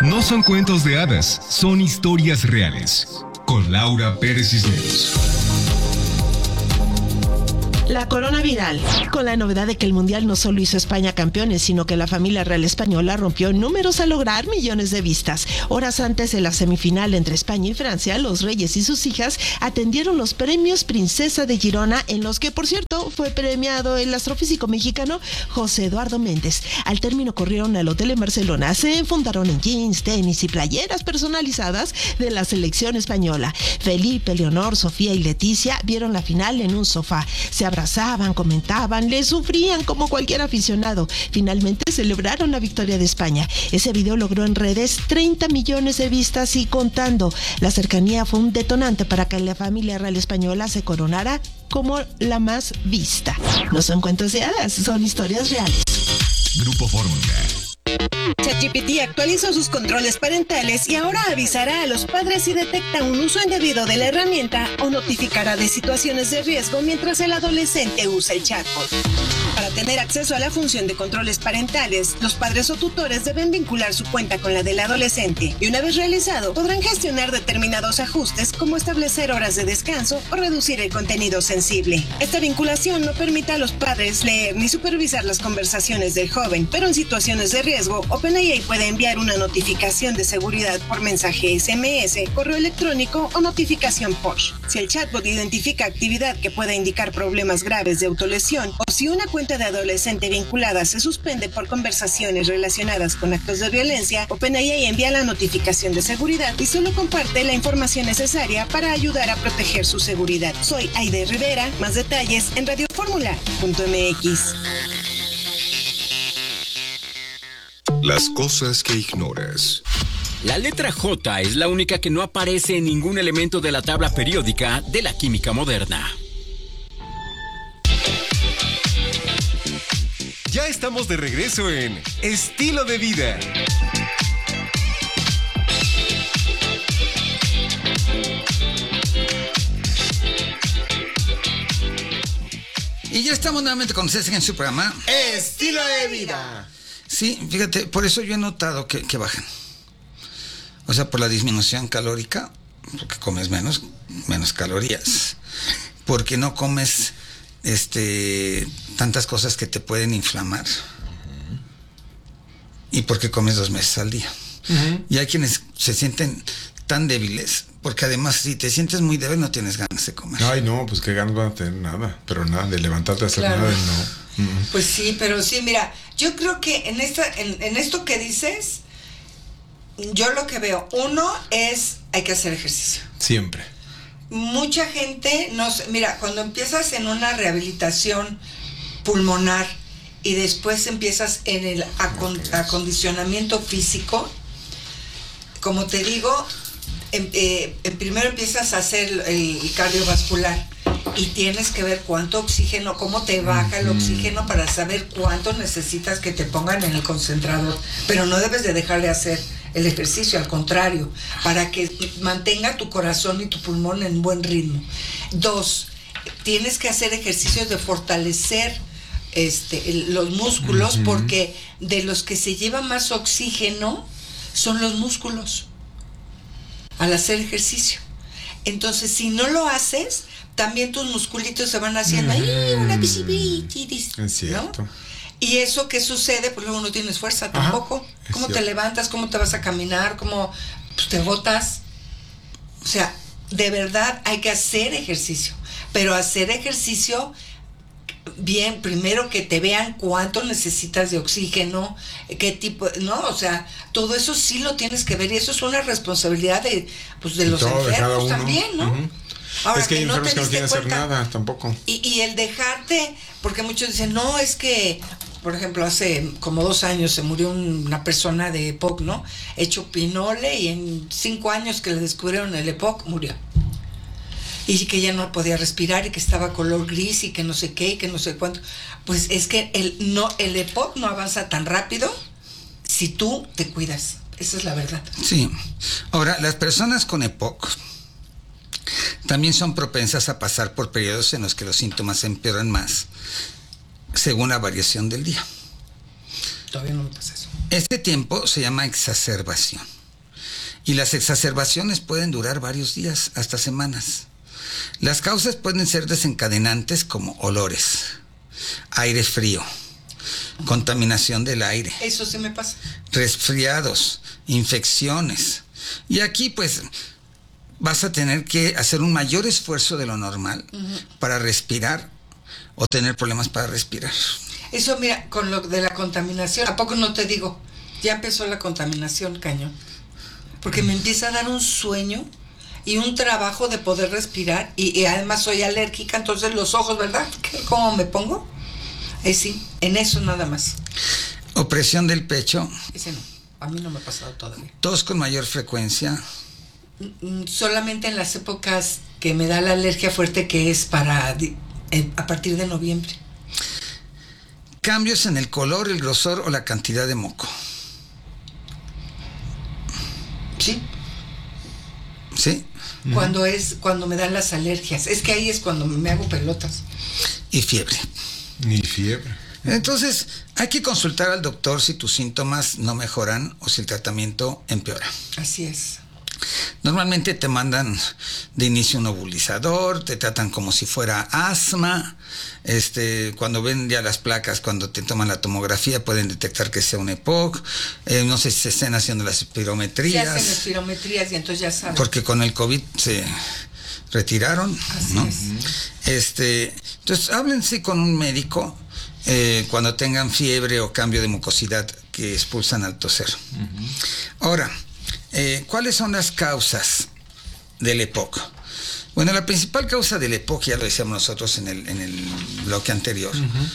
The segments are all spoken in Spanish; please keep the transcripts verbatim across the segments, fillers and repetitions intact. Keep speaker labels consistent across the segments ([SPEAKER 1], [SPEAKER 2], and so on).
[SPEAKER 1] No son cuentos de hadas, son historias reales. Con Laura Pérez Cisneros.
[SPEAKER 2] La corona viral, con la novedad de que el Mundial no solo hizo a España campeones, sino que la familia real española rompió números al lograr millones de vistas. Horas antes de la semifinal entre España y Francia, los reyes y sus hijas atendieron los premios Princesa de Girona, en los que, por cierto, fue premiado el astrofísico mexicano José Eduardo Méndez. Al término corrieron al hotel en Barcelona, se enfundaron en jeans, tenis y playeras personalizadas de la selección española. Felipe, Leonor, Sofía y Leticia vieron la final en un sofá. Se abrazaban, comentaban, le sufrían como cualquier aficionado. Finalmente celebraron la victoria de España. Ese video logró en redes treinta millones de vistas y contando. La cercanía fue un detonante para que la familia real española se coronara como la más vista. No son cuentos de hadas, son historias reales.
[SPEAKER 1] Grupo Fórmula.
[SPEAKER 3] ChatGPT actualizó sus controles parentales y ahora avisará a los padres si detecta un uso indebido de la herramienta o notificará de situaciones de riesgo mientras el adolescente usa el chatbot. Para tener acceso a la función de controles parentales, los padres o tutores deben vincular su cuenta con la del adolescente y una vez realizado, podrán gestionar determinados ajustes como establecer horas de descanso o reducir el contenido sensible. Esta vinculación no permite a los padres leer ni supervisar las conversaciones del joven, pero en situaciones de riesgo, OpenAI puede enviar una notificación de seguridad por mensaje S M S, correo electrónico o notificación push. Si el chatbot identifica actividad que pueda indicar problemas graves de autolesión o si una cuenta de adolescente vinculada se suspende por conversaciones relacionadas con actos de violencia, OpenAI envía la notificación de seguridad y solo comparte la información necesaria para ayudar a proteger su seguridad. Soy Aide Rivera, más detalles en radio fórmula punto m x.
[SPEAKER 1] Las cosas que ignoras.
[SPEAKER 4] La letra J es la única que no aparece en ningún elemento de la tabla periódica de la química moderna.
[SPEAKER 1] Ya estamos de regreso en Estilo de Vida.
[SPEAKER 5] Y ya estamos nuevamente con César en su programa
[SPEAKER 6] Estilo de Vida.
[SPEAKER 5] Sí, fíjate, por eso yo he notado que, que bajan. O sea, por la disminución calórica, porque comes menos, menos calorías. Porque no comes este tantas cosas que te pueden inflamar. Uh-huh. Y porque comes dos meses al día. Uh-huh. Y hay quienes se sienten tan débiles, porque además si te sientes muy débil no tienes ganas de comer.
[SPEAKER 6] Ay, no, pues qué ganas van a tener nada, pero nada, de levantarte a hacer claro. Nada, no. Mm.
[SPEAKER 7] Pues sí, pero sí, mira, yo creo que en esta, en, en esto que dices, yo lo que veo, uno es, hay que hacer ejercicio.
[SPEAKER 6] Siempre.
[SPEAKER 7] Mucha gente, no sé, mira, cuando empiezas en una rehabilitación pulmonar y después empiezas en el acon, acondicionamiento físico, como te digo, en, eh, primero empiezas a hacer el, el cardiovascular y tienes que ver cuánto oxígeno, cómo te baja el oxígeno para saber cuánto necesitas que te pongan en el concentrador, pero no debes de dejar de hacer el ejercicio, al contrario, para que mantenga tu corazón y tu pulmón en buen ritmo. Dos, tienes que hacer ejercicios de fortalecer este, el, los músculos, uh-huh. porque de los que se lleva más oxígeno son los músculos al hacer ejercicio. Entonces, si no lo haces, también tus musculitos se van haciendo ahí, mm. una visibilitis,
[SPEAKER 6] es cierto.
[SPEAKER 7] ¿no? Y eso, ¿qué sucede? Pues luego no tienes fuerza tampoco. Ajá, ¿cómo te levantas? ¿Cómo te vas a caminar? ¿Cómo pues, te botas? O sea, de verdad hay que hacer ejercicio. Pero hacer ejercicio bien, primero que te vean cuánto necesitas de oxígeno, qué tipo, ¿no? O sea, todo eso sí lo tienes que ver y eso es una responsabilidad de, pues, de los enfermos también, ¿no? Uh-huh.
[SPEAKER 6] Ahora, es que hay que enfermos no que no quieren hacer nada tampoco.
[SPEAKER 7] Y, y el dejarte, porque muchos dicen, no, es que, por ejemplo, hace como dos años se murió una persona de E P O C, ¿no? Hecho pinole y en cinco años que le descubrieron el E P O C, murió. Y que ya no podía respirar y que estaba color gris y que no sé qué y que no sé cuánto. Pues es que el, no, el E P O C no avanza tan rápido si tú te cuidas. Esa es la verdad.
[SPEAKER 5] Sí. Ahora, las personas con E P O C también son propensas a pasar por periodos en los que los síntomas empeoran más, según la variación del día.
[SPEAKER 7] Todavía no me pasa eso.
[SPEAKER 5] Este tiempo se llama exacerbación. y las exacerbaciones pueden durar varios días, hasta semanas. Las causas pueden ser desencadenantes como olores, aire frío, contaminación del aire.
[SPEAKER 7] Eso sí me pasa.
[SPEAKER 5] Resfriados, infecciones. Y aquí pues vas a tener que hacer un mayor esfuerzo de lo normal uh-huh. para respirar o tener problemas para respirar.
[SPEAKER 7] Eso, mira, con lo de la contaminación, ¿a poco no te digo? Ya empezó la contaminación, cañón. Porque me empieza a dar un sueño y un trabajo de poder respirar y, y además soy alérgica, entonces los ojos, ¿verdad? ¿Cómo me pongo? Eh, sí, en eso nada más.
[SPEAKER 5] Opresión del pecho.
[SPEAKER 7] Ese no, a mí no me ha pasado todavía.
[SPEAKER 5] Tos con mayor frecuencia.
[SPEAKER 7] Solamente en las épocas que me da la alergia fuerte, que es para eh, a partir de noviembre.
[SPEAKER 5] Cambios en el color, el grosor o la cantidad de moco.
[SPEAKER 7] Sí.
[SPEAKER 5] Sí.
[SPEAKER 7] Cuando es, cuando me dan las alergias. Es que ahí es cuando me hago pelotas.
[SPEAKER 5] Y fiebre.
[SPEAKER 6] Ni fiebre.
[SPEAKER 5] Entonces, hay que consultar al doctor si tus síntomas no mejoran o si el tratamiento empeora.
[SPEAKER 7] Así es.
[SPEAKER 5] Normalmente te mandan de inicio un nebulizador, te tratan como si fuera asma. Este, cuando ven ya las placas, cuando te toman la tomografía, pueden detectar que sea un E P O C. Eh, no sé si se estén haciendo las espirometrías.
[SPEAKER 7] Se hacen espirometrías y entonces ya saben.
[SPEAKER 5] Porque con el COVID se retiraron.
[SPEAKER 7] Así
[SPEAKER 5] ¿no?
[SPEAKER 7] es.
[SPEAKER 5] Este, entonces, háblense con un médico eh, cuando tengan fiebre o cambio de mucosidad que expulsan al toser. Uh-huh. Ahora, eh, ¿cuáles son las causas del E P O C? Bueno, la principal causa del E P O C, ya lo decíamos nosotros en el, en el bloque anterior, uh-huh.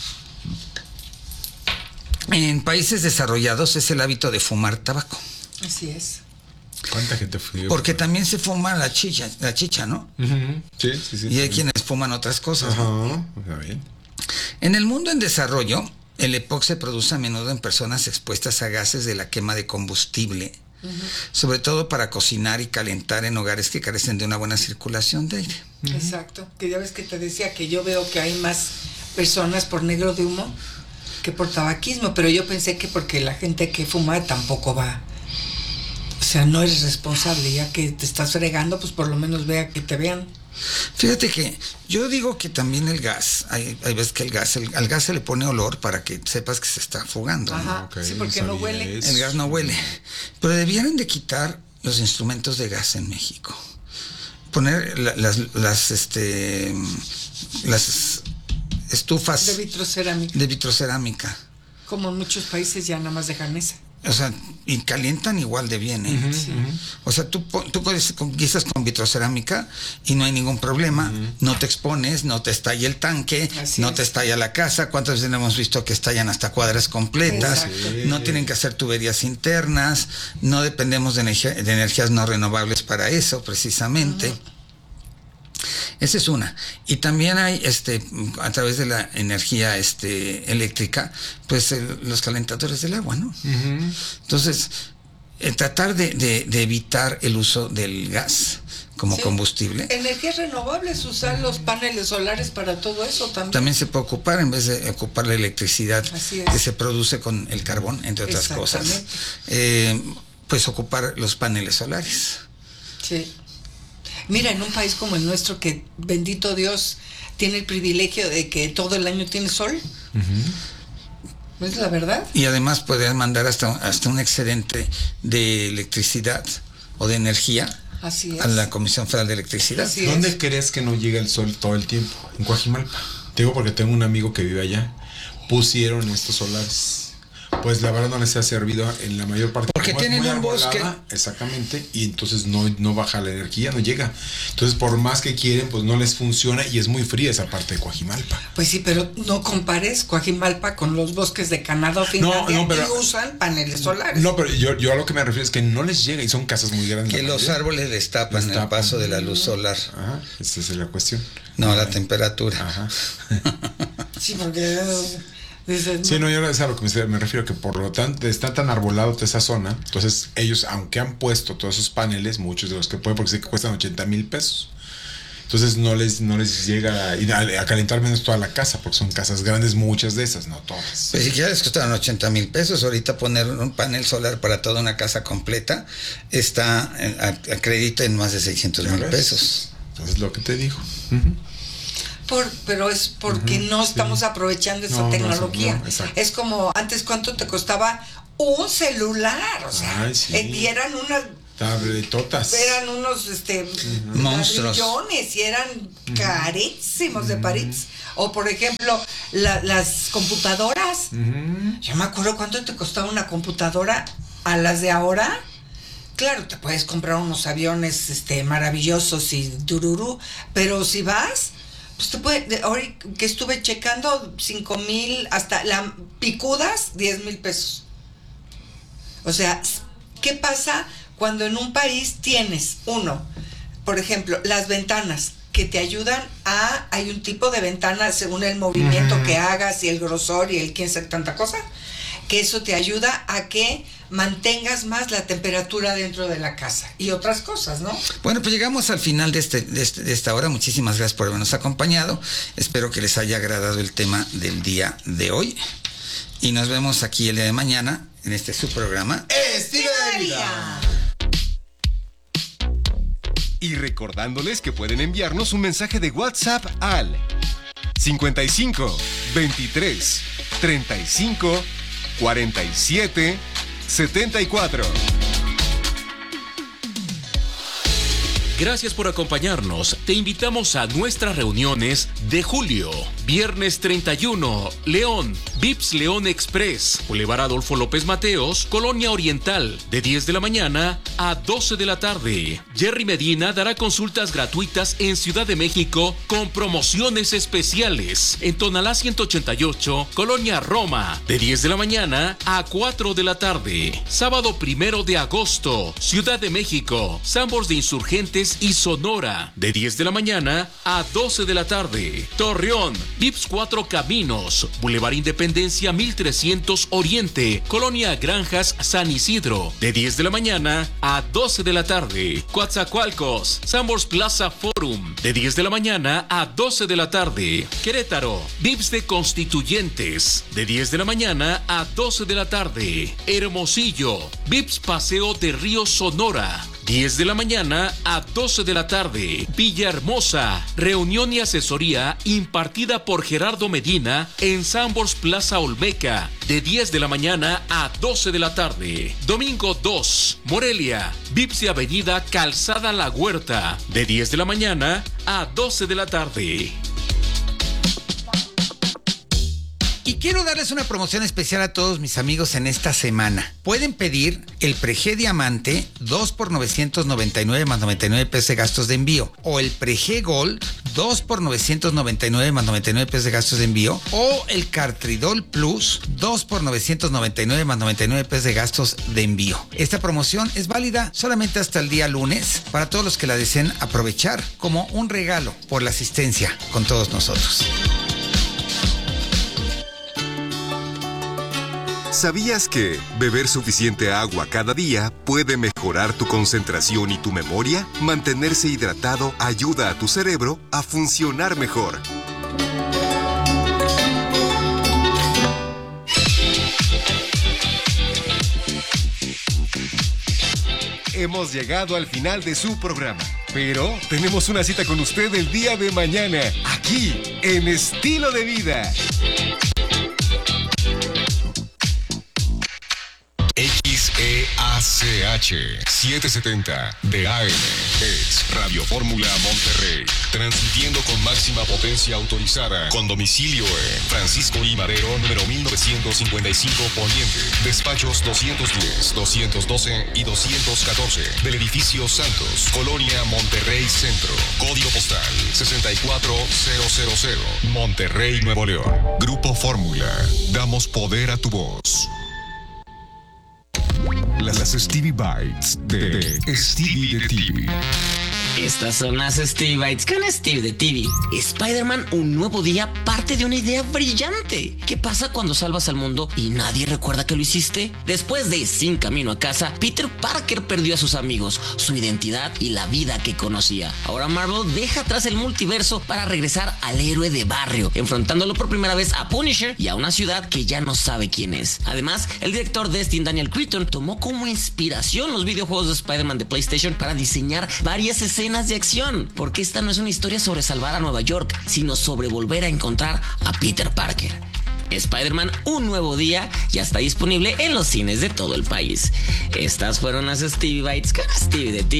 [SPEAKER 5] en países desarrollados es el hábito de fumar tabaco.
[SPEAKER 7] Así es.
[SPEAKER 6] ¿Cuánta gente fue?
[SPEAKER 5] Porque también se fuma la chicha, la chicha, ¿no?
[SPEAKER 6] Uh-huh. Sí, sí, sí.
[SPEAKER 5] Y hay quienes fuman otras cosas.
[SPEAKER 6] Ajá,
[SPEAKER 5] ¿no?
[SPEAKER 6] Está bien.
[SPEAKER 5] En el mundo en desarrollo, el E P O C se produce a menudo en personas expuestas a gases de la quema de combustible, uh-huh. sobre todo para cocinar y calentar en hogares que carecen de una buena circulación de aire.
[SPEAKER 7] Uh-huh. Exacto. Que ya ves que te decía que yo veo que hay más personas por negro de humo que por tabaquismo, pero yo pensé que porque la gente que fuma tampoco va. O sea, no eres responsable, ya que te estás fregando, pues por lo menos vea que te vean.
[SPEAKER 5] Fíjate que yo digo que también el gas, hay, hay veces que el gas, el, al gas se le pone olor para que sepas que se está fugando.
[SPEAKER 7] Ajá,
[SPEAKER 5] ¿no?
[SPEAKER 6] Okay,
[SPEAKER 7] sí, porque
[SPEAKER 6] no
[SPEAKER 7] no huele.
[SPEAKER 5] El gas no huele. Pero debieran de quitar los instrumentos de gas en México. Poner la, las, las, este, las estufas
[SPEAKER 7] de vitrocerámica.
[SPEAKER 5] De vitrocerámica.
[SPEAKER 7] Como en muchos países ya nada más dejan esa.
[SPEAKER 5] O sea, y calientan igual de bien, ¿eh?
[SPEAKER 6] Uh-huh,
[SPEAKER 7] sí.
[SPEAKER 6] uh-huh.
[SPEAKER 5] O sea, tú, tú conquistas con vitrocerámica y no hay ningún problema, uh-huh. no te expones, no te estalla el tanque, Así no es. te estalla la casa. ¿Cuántas veces hemos visto que estallan hasta cuadras completas?
[SPEAKER 7] Exacto.
[SPEAKER 5] No tienen que hacer tuberías internas, no dependemos de, energía, de energías no renovables para eso, precisamente. Uh-huh. Esa es una. Y también hay, este, a través de la energía este, eléctrica, pues el, los calentadores del agua, ¿no? Uh-huh. Entonces, eh, tratar de, de, de evitar el uso del gas como sí. combustible.
[SPEAKER 7] Energías renovables, usar los paneles solares para todo eso también.
[SPEAKER 5] También se puede ocupar, en vez de ocupar la electricidad que se produce con el carbón, entre otras cosas, eh, pues ocupar los paneles solares.
[SPEAKER 7] Sí. Mira, en un país como el nuestro, que bendito Dios tiene el privilegio de que todo el año tiene sol, uh-huh. ¿es la verdad?
[SPEAKER 5] Y además puede mandar hasta, hasta un excedente de electricidad o de energía
[SPEAKER 7] Así es.
[SPEAKER 5] a la Comisión Federal de Electricidad.
[SPEAKER 6] Así ¿Dónde es. crees que no llega el sol todo el tiempo? En Coajimalpa. Te digo porque tengo un amigo que vive allá. Pusieron estos solares. Pues la verdad no les ha servido en la mayor parte.
[SPEAKER 5] Porque tienen un bosque.
[SPEAKER 6] Exactamente, y entonces no, no baja la energía, no llega. Entonces por más que quieren, pues no les funciona y es muy fría esa parte de Coajimalpa.
[SPEAKER 7] Pues sí, pero no compares Coajimalpa con los bosques de Canadá o Finlandia, no, no, pero, y usan paneles solares.
[SPEAKER 6] No, pero yo, yo a lo que me refiero es que no les llega y son casas muy grandes.
[SPEAKER 5] Que los árboles destapan, destapan el paso de la luz solar.
[SPEAKER 6] Ajá, esa es la cuestión.
[SPEAKER 5] No, la temperatura.
[SPEAKER 7] Ajá. Sí, porque... Dices, no.
[SPEAKER 6] Sí, no, yo es a lo que me, me refiero, que por lo tanto está tan arbolado toda esa zona, entonces ellos, aunque han puesto todos esos paneles, muchos de los que pueden, porque sé que cuestan ochenta mil pesos, Entonces no les, no les llega a, a calentar menos toda la casa, porque son casas grandes, muchas de esas, no todas.
[SPEAKER 5] Pues siquiera les costaron ochenta mil pesos. Ahorita poner un panel solar para toda una casa completa está a, a crédito en más de seiscientos mil pesos.
[SPEAKER 6] Entonces lo que te digo. Uh-huh.
[SPEAKER 7] Por, pero es porque uh-huh, no estamos sí. aprovechando esa no, tecnología. No, no, es como antes, ¿cuánto te costaba un celular? O sea, Ay, sí. y eran unas
[SPEAKER 6] tabletotas.
[SPEAKER 7] Eran unos este
[SPEAKER 5] uh-huh. monstruos
[SPEAKER 7] y eran uh-huh. carísimos uh-huh. de París. O por ejemplo, la, las computadoras. Uh-huh. Yo me acuerdo cuánto te costaba una computadora a las de ahora. Claro, te puedes comprar unos aviones este maravillosos y dururú, pero si vas, pues te puede, ahora que estuve checando, cinco mil, hasta las picudas, diez mil pesos. O sea, ¿qué pasa cuando en un país tienes, uno, por ejemplo, las ventanas que te ayudan a, hay un tipo de ventana según el movimiento uh-huh. que hagas y el grosor y el quién sabe tanta cosa, que eso te ayuda a que mantengas más la temperatura dentro de la casa y otras cosas, ¿no?
[SPEAKER 5] Bueno, pues llegamos al final de, este, de, este, de esta hora. Muchísimas gracias por habernos acompañado. Espero que les haya agradado el tema del día de hoy. Y nos vemos aquí el día de mañana en este su programa
[SPEAKER 3] Estilo de Vida.
[SPEAKER 1] Y recordándoles que pueden enviarnos un mensaje de WhatsApp al cincuenta y cinco, veintitrés, treinta y cinco, cuarenta y siete, setenta y cuatro.
[SPEAKER 4] Gracias por acompañarnos. Te invitamos a nuestras reuniones de julio. Viernes treinta y uno, León, Vips León Express, Boulevard Adolfo López Mateos, Colonia Oriental, de diez de la mañana a doce de la tarde. Jerry Medina dará consultas gratuitas en Ciudad de México con promociones especiales. En Tonalá ciento ochenta y ocho, Colonia Roma, de diez de la mañana a cuatro de la tarde. Sábado primero de agosto, Ciudad de México, Sambors de Insurgentes y Sonora, de diez de la mañana a doce de la tarde. Torreón, Vips Cuatro Caminos, Boulevard Independencia mil trescientos Oriente, Colonia Granjas San Isidro, de diez de la mañana a doce de la tarde. Coatzacoalcos, Sambors Plaza Forum, de diez de la mañana a doce de la tarde. Querétaro, Vips de Constituyentes, de diez de la mañana a doce de la tarde. Hermosillo, Vips Paseo de Río Sonora, diez de la mañana a doce de la tarde. Villahermosa, reunión y asesoría impartida por Gerardo Medina en Sambors Plaza Olmeca, de diez de la mañana a doce de la tarde. Domingo dos, Morelia, Vips de Avenida Calzada La Huerta, de diez de la mañana a doce de la tarde.
[SPEAKER 5] Y quiero darles una promoción especial a todos mis amigos en esta semana. Pueden pedir el Preg Diamante dos por novecientos noventa y nueve más noventa y nueve pesos de gastos de envío. O el Preg Gold dos por novecientos noventa y nueve más noventa y nueve pesos de gastos de envío. O el Cartridol Plus dos por novecientos noventa y nueve más noventa y nueve pesos de gastos de envío. Esta promoción es válida solamente hasta el día lunes para todos los que la deseen aprovechar como un regalo por la asistencia con todos nosotros.
[SPEAKER 1] ¿Sabías que beber suficiente agua cada día puede mejorar tu concentración y tu memoria? Mantenerse hidratado ayuda a tu cerebro a funcionar mejor. Hemos llegado al final de su programa, pero tenemos una cita con usted el día de mañana, aquí en Estilo de Vida. X E A C H setecientos setenta de A M es Radio Fórmula Monterrey, transmitiendo con máxima potencia autorizada, con domicilio en Francisco I. Madero, número mil novecientos cincuenta y cinco Poniente, despachos doscientos diez, doscientos doce y doscientos catorce, del edificio Santos, Colonia Monterrey Centro, código postal sesenta y cuatro mil, Monterrey, Nuevo León. Grupo Fórmula, damos poder a tu voz. Las Stevie Bites de Stevie de T V.
[SPEAKER 8] Estas son las Stevie Bites con Steve de T V. Spider-Man, un nuevo día, parte de una idea brillante. ¿Qué pasa cuando salvas al mundo y nadie recuerda que lo hiciste? Después de Sin Camino a Casa, Peter Parker perdió a sus amigos, su identidad y la vida que conocía. Ahora Marvel deja atrás el multiverso para regresar al héroe de barrio, enfrentándolo por primera vez a Punisher y a una ciudad que ya no sabe quién es. Además, el director Destin Daniel Cretton tomó como inspiración los videojuegos de Spider-Man de PlayStation para diseñar varias escenas de acción, porque esta no es una historia sobre salvar a Nueva York, sino sobre volver a encontrar a Peter Parker. Spider-Man, un nuevo día, ya está disponible en los cines de todo el país. Estas fueron las Stevie Bites con Stevie de T V.